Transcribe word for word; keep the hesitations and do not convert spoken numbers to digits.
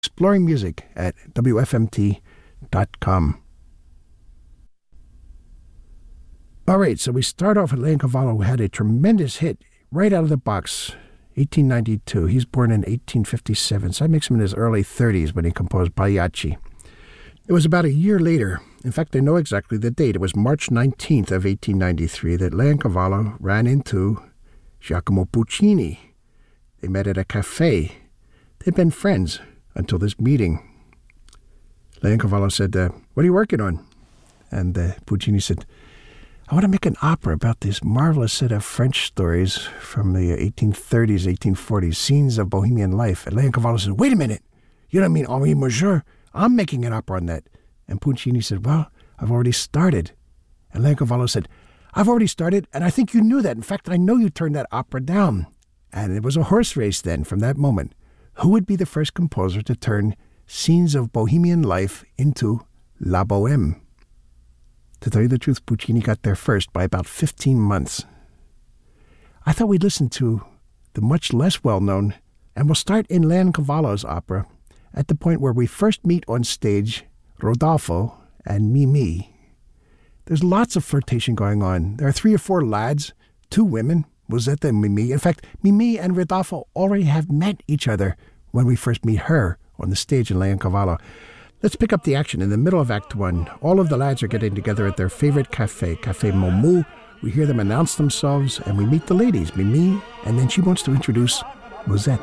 exploring music at W F M T dot com. All right, so we start off with Leoncavallo, who had a tremendous hit right out of the box, eighteen ninety-two. He's born in eighteen fifty-seven, so that makes him in his early thirties when he composed Pagliacci. It was about a year later, in fact, I know exactly the date, it was March nineteenth of eighteen ninety-three, that Leoncavallo ran into Giacomo Puccini. They met at a cafe. They'd been friends until this meeting. Leoncavallo said, uh, what are you working on? And uh, Puccini said, I want to make an opera about this marvelous set of French stories from the eighteen thirties, eighteen forties, scenes of Bohemian life. And Leoncavallo said, wait a minute, you don't mean Henri Mauger? I'm making an opera on that. And Puccini said, well, I've already started. And Leoncavallo said, I've already started, and I think you knew that. In fact, I know you turned that opera down. And it was a horse race then from that moment. Who would be the first composer to turn scenes of Bohemian life into La Bohème? To tell you the truth, Puccini got there first by about fifteen months. I thought we'd listen to the much less well-known, and we'll start in Leoncavallo's opera at the point where we first meet on stage Rodolfo and Mimi. There's lots of flirtation going on. There are three or four lads, two women, Musetta and Mimi. In fact, Mimi and Rodolfo already have met each other when we first meet her on the stage in Leoncavallo. Let's pick up the action in the middle of Act One. All of the lads are getting together at their favorite cafe, Café Momu. We hear them announce themselves, and we meet the ladies, Mimi, and then she wants to introduce Musette.